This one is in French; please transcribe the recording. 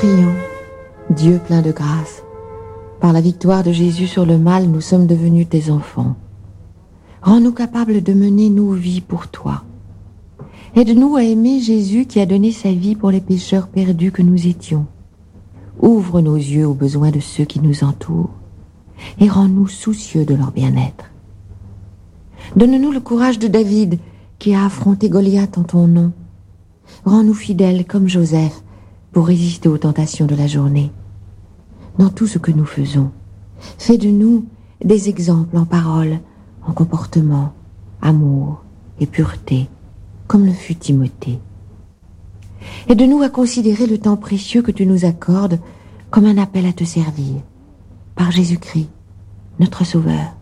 Prions, Dieu plein de grâce. Par la victoire de Jésus sur le mal, nous sommes devenus tes enfants. Rends-nous capables de mener nos vies pour toi. Aide-nous à aimer Jésus qui a donné sa vie pour les pécheurs perdus que nous étions. Ouvre nos yeux aux besoins de ceux qui nous entourent et rends-nous soucieux de leur bien-être. Donne-nous le courage de David qui a affronté Goliath en ton nom. Rends-nous fidèles comme Joseph pour résister aux tentations de la journée. Dans tout ce que nous faisons, fais de nous des exemples en parole, en comportement, amour et pureté, comme le fut Timothée. Aide-nous à considérer le temps précieux que tu nous accordes comme un appel à te servir, par Jésus-Christ, notre Sauveur.